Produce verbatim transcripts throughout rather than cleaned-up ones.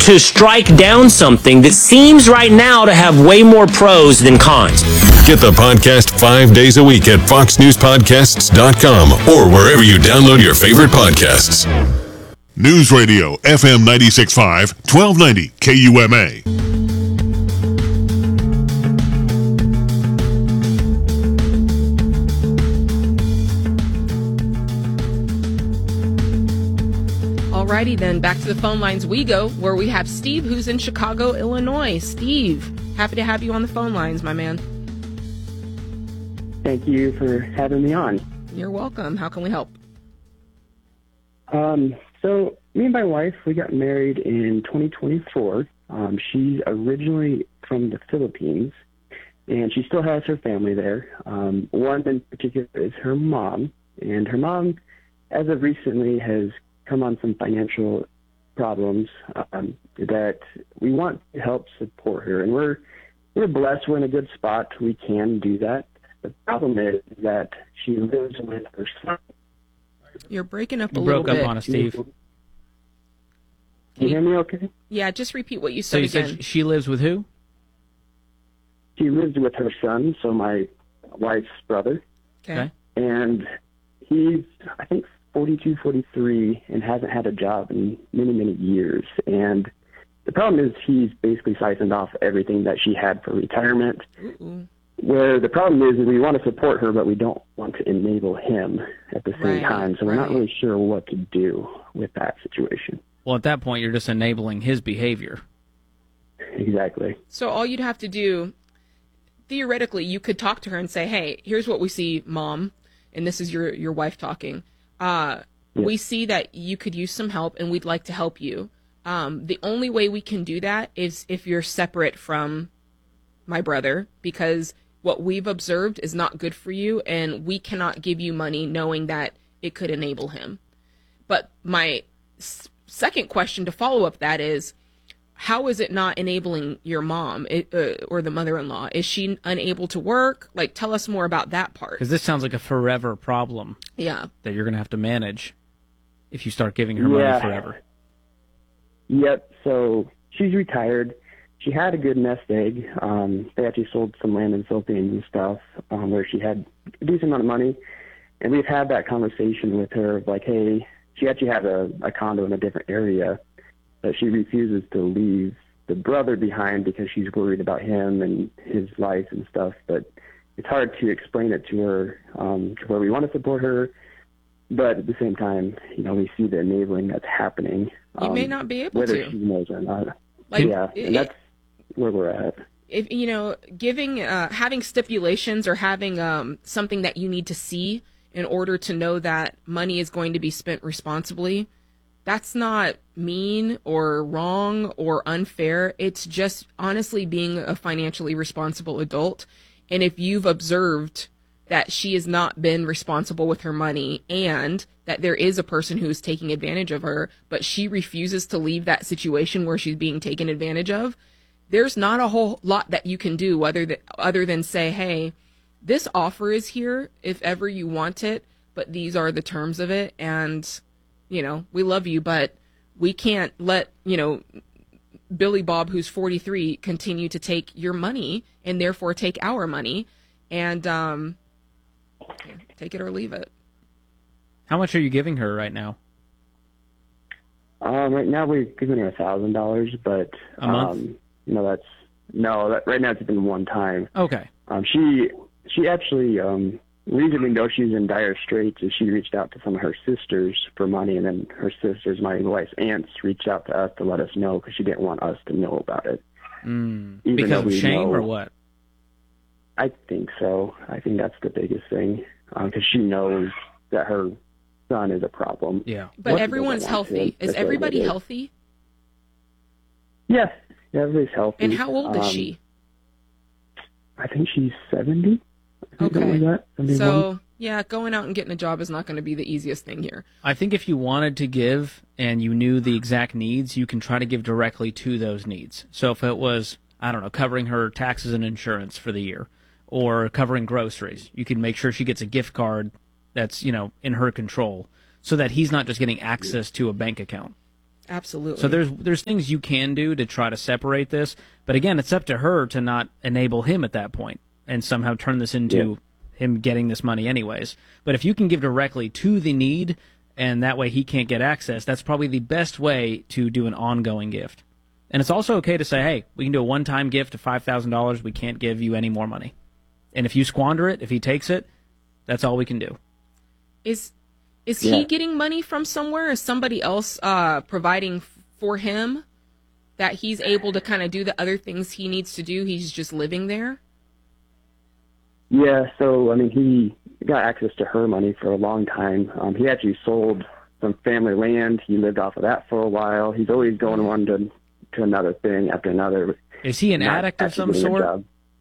to strike down something that seems right now to have way more pros than cons. Get the podcast five days a week at fox news podcasts dot com or wherever you download your favorite podcasts. News Radio, F M ninety-six point five, twelve ninety K U M A. Alrighty then, back to the phone lines we go, where we have Steve, who's in Chicago, Illinois. Steve, happy to have you on the phone lines, my man. Thank you for having me on. You're welcome. How can we help? Um, so me and my wife, we got married in twenty twenty-four. Um, she's originally from the Philippines, and she still has her family there. Um, one in particular is her mom, and her mom, as of recently, has come on some financial problems um, that we want to help support her, and we're we're blessed. We're in a good spot. We can do that. The problem is that she lives with her son. You're breaking up a You little broke bit. up on us, Steve. Can you hear me okay? Yeah, just repeat what you So said you again. said she lives with who? She lives with her son, so my wife's brother. Okay. And he's, I think, forty-two, forty-three, and hasn't had a job in many, many years. And the problem is he's basically siphoned off everything that she had for retirement. Ooh. Where the problem is, is we want to support her, but we don't want to enable him at the same Right, time. So we're not right. really sure what to do with that situation. Well, at that point, you're just enabling his behavior. Exactly. So all you'd have to do, theoretically, you could talk to her and say, hey, here's what we see, Mom, and this is your, your wife talking. Uh, Yeah. We see that you could use some help, and we'd like to help you. Um, the only way we can do that is if you're separate from my brother, because what we've observed is not good for you, and we cannot give you money knowing that it could enable him. But my s- second question to follow up that is, how is it not enabling your mom it, uh, or the mother-in-law? Is she unable to work? Like, tell us more about that part. Because this sounds like a forever problem Yeah. that you're going to have to manage if you start giving her Yeah. money forever. Yep. So she's retired. She had a good nest egg. Um, they actually sold some land in the Philippines and stuff um, where she had a decent amount of money. And we've had that conversation with her of like, hey, she actually had a, a condo in a different area, but she refuses to leave the brother behind because she's worried about him and his life and stuff. But it's hard to explain it to her um, to where we want to support her. But at the same time, you know, we see the enabling that's happening. You may um, not be able whether to. she knows or not. Like, yeah, it- and that's where we're at. If you know, giving uh, having stipulations or having um, something that you need to see in order to know that money is going to be spent responsibly, that's not mean or wrong or unfair. It's just honestly being a financially responsible adult. And if you've observed that she has not been responsible with her money and that there is a person who's taking advantage of her, but she refuses to leave that situation where she's being taken advantage of, there's not a whole lot that you can do other than, other than say, hey, this offer is here if ever you want it, but these are the terms of it. And, you know, we love you, but we can't let, you know, Billy Bob, who's forty-three, continue to take your money and therefore take our money. And, um, take it or leave it. How much are you giving her right now? Um, right now we're giving her a thousand dollars, but A month? um, you know that's no. That, right now it's been one time. Okay. Um, she she actually um, the reason we know she's in dire straits is she reached out to some of her sisters for money, and then her sisters, my wife's aunts, reached out to us to let us know because she didn't want us to know about it. Mm. Even Because though of we shame know- or what? I think so. I think that's the biggest thing because she knows that her son is a problem. Yeah. But What- everyone's doesn't want to. healthy. Is That's what it everybody is. healthy? Yes, yeah, everybody's healthy. And how old is Um, she? I think she's seventy. I think Okay. something like that. seventy-one. So, yeah, going out and getting a job is not going to be the easiest thing here. I think if you wanted to give and you knew the exact needs, you can try to give directly to those needs. So if it was, I don't know, covering her taxes and insurance for the year or covering groceries, you can make sure she gets a gift card that's, you know, in her control so that he's not just getting access to a bank account. Absolutely. So there's there's things you can do to try to separate this, but again, it's up to her to not enable him at that point and somehow turn this into yeah. him getting this money anyways. But if you can give directly to the need, and that way he can't get access, that's probably the best way to do an ongoing gift. And it's also okay to say, hey, we can do a one-time gift of five thousand dollars. We can't give you any more money. And if you squander it, if he takes it, that's all we can do. Is is Yeah. he getting money from somewhere? Is somebody else uh, providing f- for him that he's able to kind of do the other things he needs to do? He's just living there? Yeah, so, I mean, he got access to her money for a long time. Um, he actually sold some family land. He lived off of that for a while. He's always going on to, to another thing after another. Is he an Not addict of actually some getting a sort? job.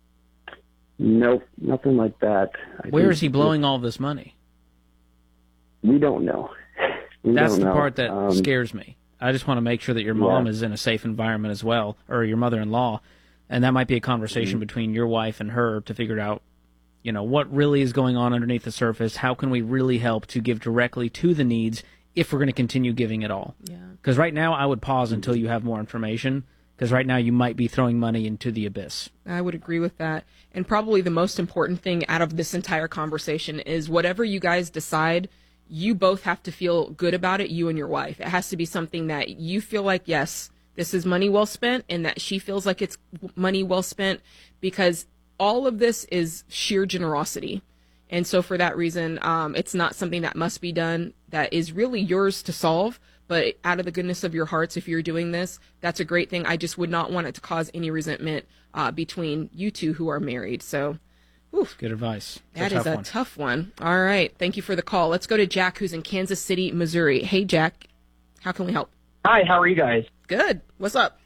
Nope, nothing like that. I Where think is he blowing all this money? We don't know. We That's don't the know. part that Um, scares me. I just want to make sure that your mom Yeah. is in a safe environment as well, or your mother-in-law, and that might be a conversation Mm-hmm. between your wife and her to figure out, you know, what really is going on underneath the surface. How can we really help to give directly to the needs if we're going to continue giving it all? Yeah. Because right now, I would pause until you have more information. Because right now, you might be throwing money into the abyss. I would agree with that. And probably the most important thing out of this entire conversation is whatever you guys decide, you both have to feel good about it, you and your wife. It has to be something that you feel like, yes, this is money well spent, and that she feels like it's money well spent, because all of this is sheer generosity. And so for that reason, um, it's not something that must be done that is really yours to solve. But out of the goodness of your hearts, if you're doing this, that's a great thing. I just would not want it to cause any resentment uh, between you two who are married. So, whew, Good advice. It's that a is tough a one. tough one. All right. Thank you for the call. Let's go to Jack, who's in Kansas City, Missouri. Hey, Jack. How can we help? Hi, how are you guys? Good. What's up?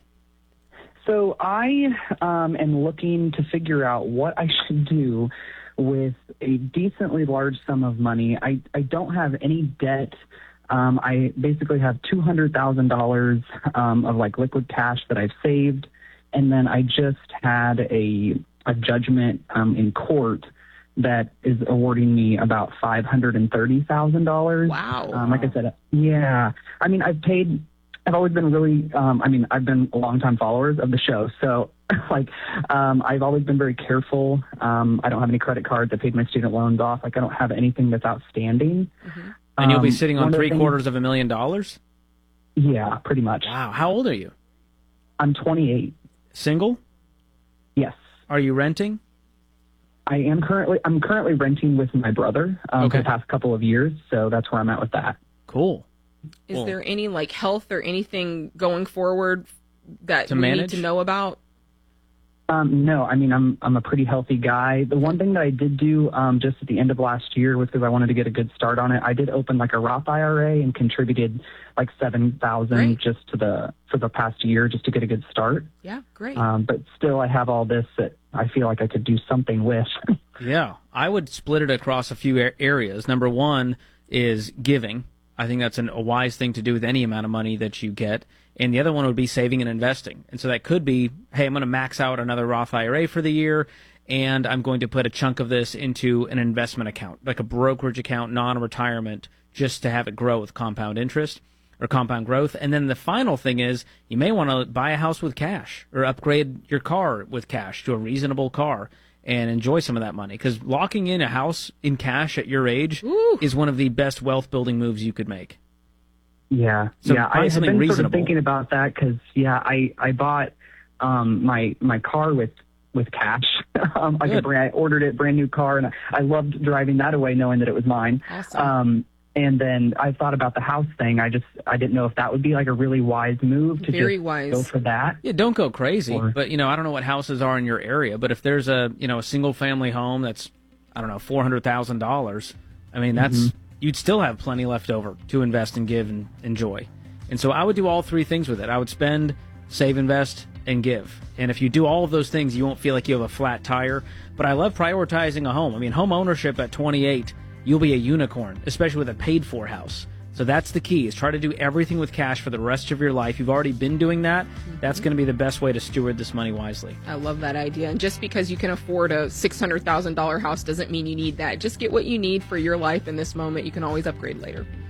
So I um, am looking to figure out what I should do with a decently large sum of money. I, I don't have any debt. Um, I basically have two hundred thousand dollars um, of like liquid cash that I've saved. And then I just had a, a judgment um, in court that is awarding me about five hundred thirty thousand dollars. Wow. Um, like I said, yeah. I mean, I've paid, I've always been really, um, I mean, I've been a longtime followers of the show. So, like, um, I've always been very careful. Um, I don't have any credit cards. I paid my student loans off. Like, I don't have anything that's outstanding. Mm-hmm. And you'll be Um, sitting one on of the three things- quarters of a million dollars? Yeah, pretty much. Wow. How old are you? I'm twenty-eight. Single? Yes. Are you renting? I am currently, I'm currently renting with my brother um, Okay. for the past couple of years. So that's where I'm at with that. Cool. Is Well- there any like health or anything going forward that To we manage? need to know about? Um, no, I mean, I'm I'm a pretty healthy guy. The one thing that I did do um, just at the end of last year was because I wanted to get a good start on it. I did open like a Roth I R A and contributed like seven thousand Great. just to the for the past year just to get a good start. Yeah, great. Um, but still, I have all this that I feel like I could do something with. Yeah, I would split it across a few a- areas. Number one is giving. I think that's an, a wise thing to do with any amount of money that you get. And the other one would be saving and investing. And so that could be, hey, I'm going to max out another Roth I R A for the year, and I'm going to put a chunk of this into an investment account, like a brokerage account, non-retirement, just to have it grow with compound interest or compound growth. And then the final thing is you may want to buy a house with cash or upgrade your car with cash to a reasonable car and enjoy some of that money, because locking in a house in cash at your age Ooh. is one of the best wealth building moves you could make. Yeah, So yeah. find I have something been sort reasonable. of thinking about that because yeah, I I bought um my my car with with cash. um, like a Good. brand, I ordered it, brand new car, and I, I loved driving that away, knowing that it was mine. Awesome. Um, and then I thought about the house thing. I just I didn't know if that would be like a really wise move to Very just wise. go for that. Yeah, don't go crazy. Or- But, you know, I don't know what houses are in your area, but if there's a, you know, a single family home that's, I don't know, four hundred thousand dollars, I mean, that's, Mm-hmm. you'd still have plenty left over to invest and give and enjoy. And so I would do all three things with it. I would spend, save, invest, and give. And if you do all of those things, you won't feel like you have a flat tire. But I love prioritizing a home. I mean, home ownership at twenty-eight, you'll be a unicorn, especially with a paid-for house. So that's the key, is try to do everything with cash for the rest of your life. You've already been doing that. That's going to be the best way to steward this money wisely. I love that idea. And just because you can afford a six hundred thousand dollars house doesn't mean you need that. Just get what you need for your life in this moment. You can always upgrade later.